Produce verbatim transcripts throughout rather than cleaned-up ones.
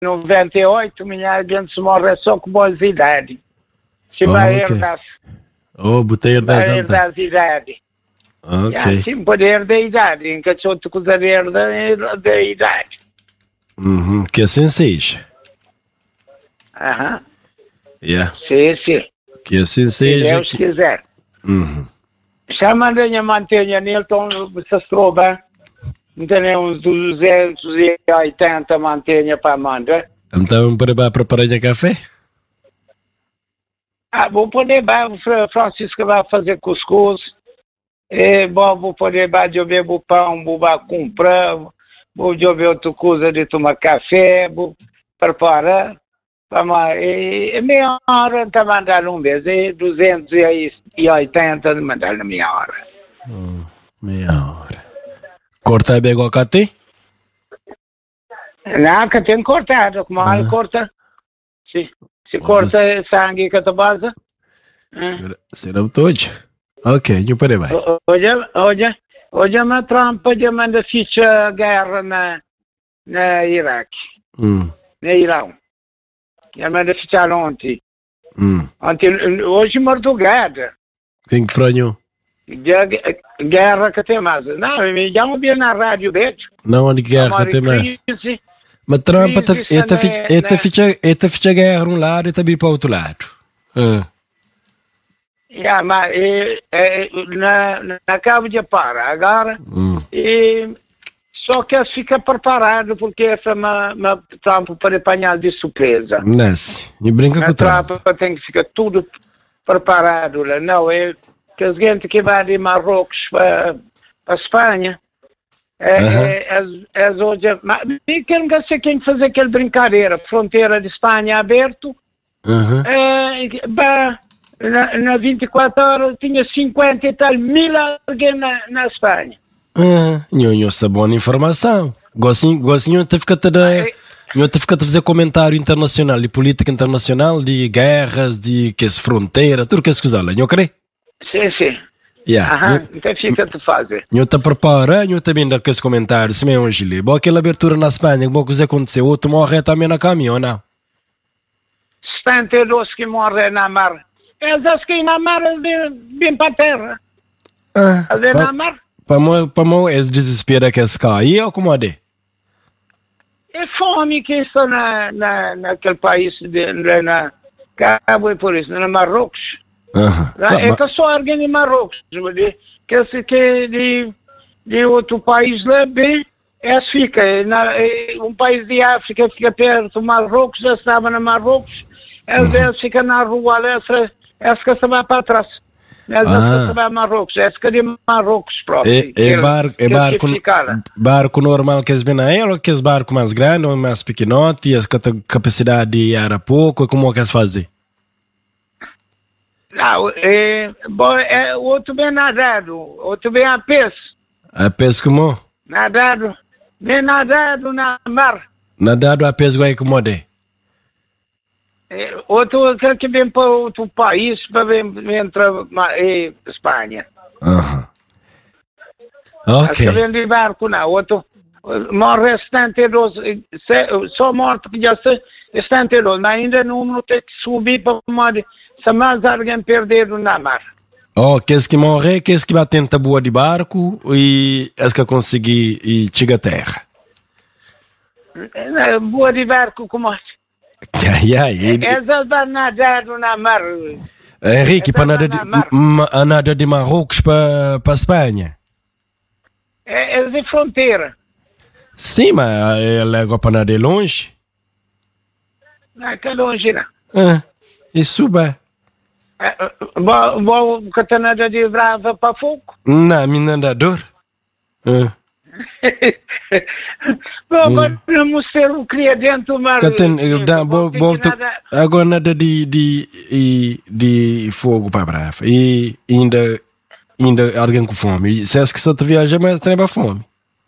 noventa e oito, minha gente se morre só com boas idades. Se Oh, vai ok. herdar, Oh, botei vai herdar herdar a idade. Ok. Já, sim, pode herdar a idade. Em que outra coisa de herdar da idade. Uhum. Que assim seja. Aham. Yeah. Sim, sim. Que assim Se seja. Deus Que... quiser. Uhum. Chama a mantenha Nilton, se trova. Tem uns duzentos e oitenta mantenha para mandar. Então, para preparar o café? Ah, vou poder, o Francisco vai fazer cuscuz. E, bom, vou poder, eu bebo pão, vou comprar. Vou ver outra coisa de tomar café, vou preparar. E, e meia hora está mandando um mês. E duzentos e oitenta de mandar na meia hora. Hum, meia hora. Corta bem o cate? Não, que tem cortado. Como ah. corta? Se, se corta Você... sangue que tu base. Será todo? Ok, eu parei mais. Hoje, hoje, hoje a minha Trump já manda ficha guerra na, na Iraque. Hum. Na Irão. Já manda fichar ontem. Hum. Ontem hoje madrugada. Quem que franhou? Guerra que tem mais. Não, já ouvi na rádio dele. Não, onde guerra que tem mais. Mas Trump está ficha guerra um lado e também para o outro lado. Ah. Yeah, mas e, e, na, na cabo de para agora hum. e, só que fica preparado porque essa uma, uma Trump para apanhar de surpresa. Nasce. E brinca com o Trump. Trump tem que ficar tudo preparado lá. Não, é que a gente que vai de Marrocos para a Espanha é, uh-huh. é, é, é hoje, mas quem não sei quem fazer aquela brincadeira, fronteira de Espanha aberto, uh-huh. é, bah, Na, na vinte e quatro horas tinha cinquenta e tal mil alguém na, na Espanha. Ah, não essa boa informação. Gostinho, gostinho te fica a fazer comentário internacional, de política internacional, de guerras, de que é fronteira, tudo que é escusar, não creio? Sim, sim. Yeah. Aham, então fica a fazer. Eu te preparo, eu também dá aqueles comentários, se me é um gile. Boa aquela abertura na Espanha, boa coisa aconteceu, outro morre também na caminhão, não? setenta e dois que morrem na mar. Eles que na mar vêm para a terra. Ah, Eles na mar. Para mim, para mim, eles desesperam que eles caem, ou como é de? É fome que está na, na, naquele país, de, na Cabo e por isso, na Marrocos. Uh-huh. É que só alguém de Marrocos, que se que de, de outro país lá bem, é fica, na, é, um país de África fica perto do Marrocos, já estava na Marrocos, eles uhum. ficam na rua, essa, essa que se vai para trás. Eles ah. se vai a Marrocos, essa que é de Marrocos próprio. É, é, bar, é barco, barco normal que eles vêm a ele, ou que é barco mais grande ou mais pequenote, e as capacidade de ir a pouco, como é que eles fazem? Não, é, bom, é, outro bem nadado, outro bem a peixe. A peixe como? Nadado, bem nadado na mar. Nadado a peixe igual como é? É, outro que vem para outro país, para vir entrar em Espanha. Aham. Uh-huh. Ok. Que vem de barco, não, outro morre setenta e dois, só morto que já se setenta e dois, mas ainda não tem que subir para morrer. Se mais alguém perdido na mar. Oh, quer que morrer, quer que vai tentar boa de barco e é que conseguir e chegar à terra. Boa de barco como é? Ai, ai, ele... Eles vão nadar na mar. Henrique, para nada de, ma, nada de Marrocos para para Espanha. É, é de fronteira. Sim, mas ele agora para nada é longe. Não é que é longe, não. Ah, isso bem. Vou, vou que nada de brava para fogo? Não, me nadador. Ah. Vamos mostrar o que é dentro do mar. Agora nada de, de, de, de fogo para brava. E ainda, ainda alguém com fome. E se é que só te viaja, mas tem para fome.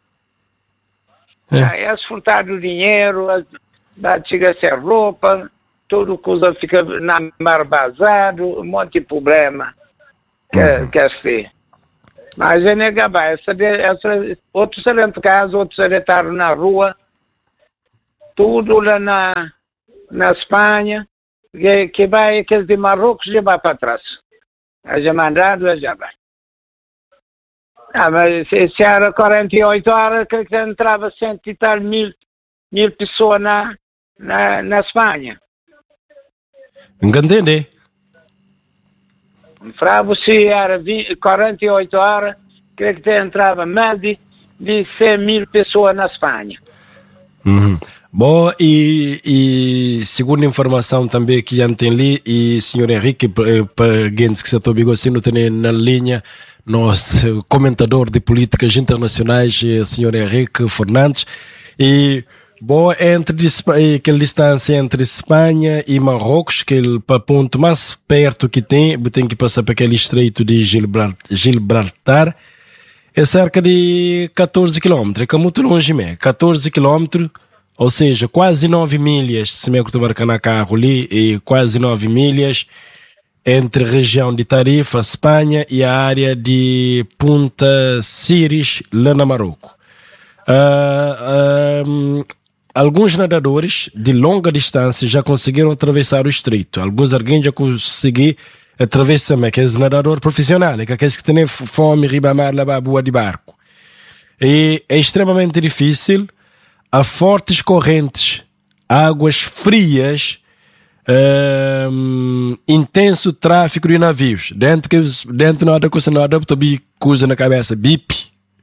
É, é desfrutar do dinheiro, chega a ser roupa, tudo coisa fica na mar basado, um monte de problema que, uhum. que é assim. Mas é negar, essa, essa, outros serem de casa, outros serem estar na rua, tudo lá na, na Espanha, que, que vai, aqueles de Marrocos já vai para trás. Já mandado, já vai. Ah, mas se, se era quarenta e oito horas, que que entrava cento e tal mil, mil pessoas na, na, na Espanha. Entende? Fravo se era vinte, quarenta e oito horas, creio que entrava mais de, de cem mil pessoas na Espanha. Uhum. Bom, e, e segundo informação também que já tem ali, e senhor Henrique, para gente que se está assim, tem na linha, nosso comentador de políticas internacionais, senhor Henrique Fernandes, e bom, entre aquela distância entre Espanha e Marrocos, que ele para ponto mais perto que tem, tem que passar para aquele estreito de Gibraltar, é cerca de catorze quilômetros, que é muito longe mesmo, catorze quilômetros, ou seja, quase nove milhas, se me estou marcando a carro ali, e quase nove milhas entre a região de Tarifa, Espanha, e a área de Punta Siris, lá na Marrocos. Uh, uh, alguns nadadores de longa distância já conseguiram atravessar o estreito. Alguns alguém já conseguiram atravessar, mas aqueles nadadores profissionais, aqueles que têm fome, ribamar, lavar boa de barco. E é extremamente difícil. Há fortes correntes, águas frias, um, intenso tráfego de navios. Dentro que dentro nada coisa nada, tu bi coisa na cabeça, bip.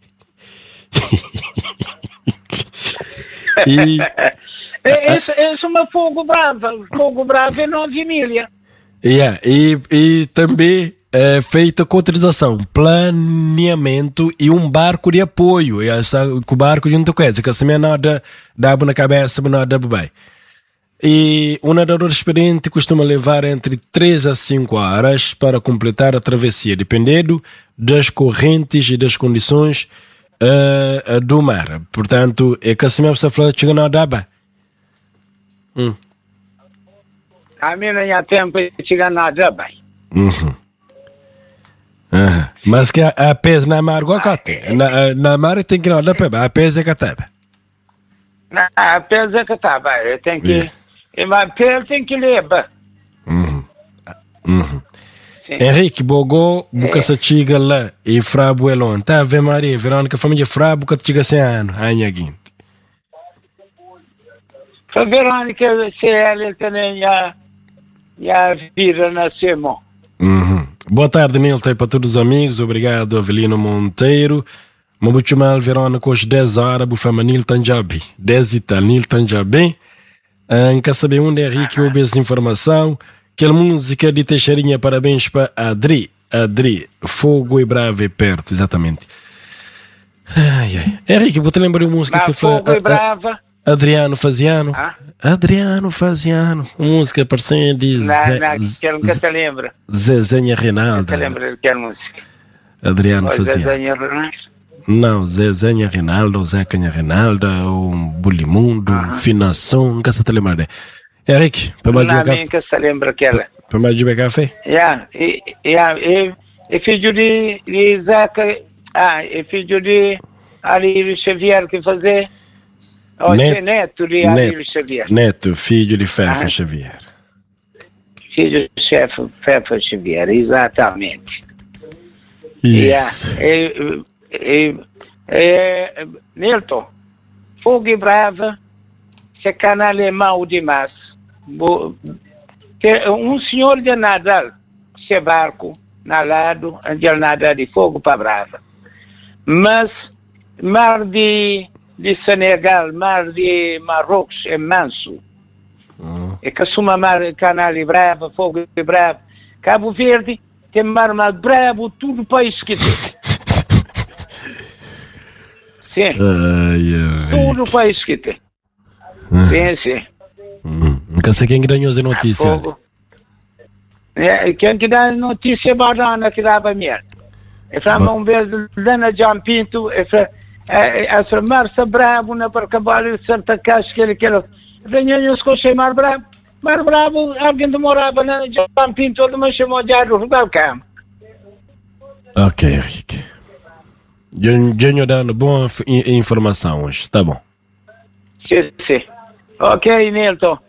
e isso, isso é uma fogo brava, fogo bravo é nove milhas. Yeah, e, e também é feita cotização, planeamento e um barco de apoio. E essa, com o barco de muita coisa, que assim nada dá na cabeça, nada bem. E um nadador experiente costuma levar entre três a cinco horas para completar a travessia, dependendo das correntes e das condições uh, uh, do mar. Portanto, é que assim você fala que chega na daba. Hum. A mim não há tempo de chegar na daba. Uhum. Uhum. Mas que a, a pés na mar igual que na, na mar tem que ir na peba, a pés é que tá. A pés é que tá, tem que e mas pés tem que levar. Uhum. Uhum. Henrique Bogo, buca sa chiga lá e Frabo Elon, tá Ave Maria, Verônica família Frabo que chiga sem ano, anha guinte. A Verônica se ela também já já vira na Simão. Uhum. Boa tarde, Nilton, para todos os amigos. Obrigado, Avelino Monteiro. Muito mal, Verônica, hoje dez horas, bufama Nilton Jabi. dez e tal, Nilton Jabi. Em quer saber onde é Henrique ouve essa informação? Aquela música de Teixeirinha, parabéns para Adri. Adri, Fogo e Bravo é perto, exatamente. Ai, ai. Henrique, vou te lembrar de uma música que foi. Fogo e Brava. Adriano Faziano. Ah? Adriano Faziano. Música parecendo de Zé. Não, não, que te lembra. Zezinha Reinaldo. Te lembra daquela música? Adriano Faziano. Zezinha Reinaldo? Não, Zezinha Reinaldo, Zezinha Reinaldo, o Bulimundo, uh-huh. Finação, nunca se te lembra de. Henrique, para mais de café. Não, nunca se lembra aquela. Para mais de café? Yeah, e, yeah, e, e filho de, de Isaac, ah, e filho de Alírio Xavier que fazer. Oh, Net, neto de Alírio Xavier. Neto, filho de Fefa ah. Xavier. Filho de chefe Fefa Xavier, exatamente. Isso. Yeah. E, e, e, Nilton, Fogo e Brava, se canal é mau demais. Um senhor de nadar, se barco, nadado, de nadar de fogo para Brava. Mas, mar de de Senegal, mar de Marrocos é manso. Uhum. É que assuma mar, canal e brava, fogo e bravo. Cabo Verde tem mar mal bravo, tudo para esquecer. Sim. Ai, ai. Tudo para esquecer. Sim, sim. Nunca sei quem ganhou essa notícia. É, quem que dá notícia é Barana que dava merda. É para uma vez, Dana John Pinto, é para essa marça bravo na para acabar de certa caixa que ele quer. Venham os coches mar bravo. Mar bravo, alguém demorava na John Pinto, todo mundo chamou de Arro Balcão. Ok, Henrique. Genho dando boa informação hoje, tá bom. Sim, sim. Ok, Nilton.